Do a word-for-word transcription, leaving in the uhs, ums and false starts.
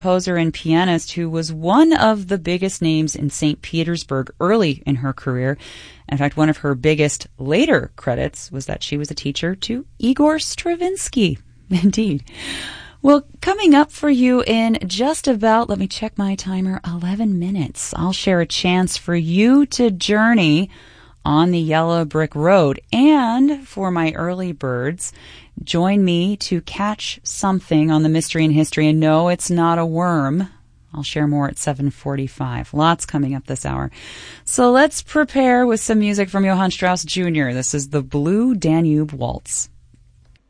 composer and pianist who was one of the biggest names in Saint Petersburg early in her career. In fact, one of her biggest later credits was that she was a teacher to Igor Stravinsky. Indeed. Well, coming up for you in just about, let me check my timer, eleven minutes, I'll share a chance for you to journey on the Yellow Brick Road. And for my early birds, join me to catch something on the Mystery and History. And no, it's not a worm. I'll share more at seven forty-five. Lots coming up this hour. So let's prepare with some music from Johann Strauss Junior This is the Blue Danube Waltz.